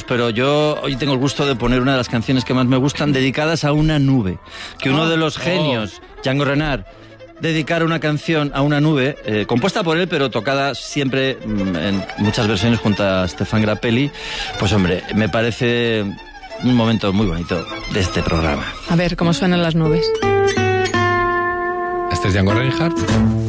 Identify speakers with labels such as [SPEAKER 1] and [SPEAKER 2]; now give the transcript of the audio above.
[SPEAKER 1] pero yo hoy tengo el gusto de poner una de las canciones que más me gustan, dedicadas a una nube. Que uno de los genios, Django Reinhardt, dedicar una canción a una nube, compuesta por él, pero tocada siempre en muchas versiones junto a Stéphane Grappelli, pues hombre, me parece un momento muy bonito de este programa.
[SPEAKER 2] A ver, ¿cómo suenan las nubes?
[SPEAKER 3] Este es Django Reinhardt.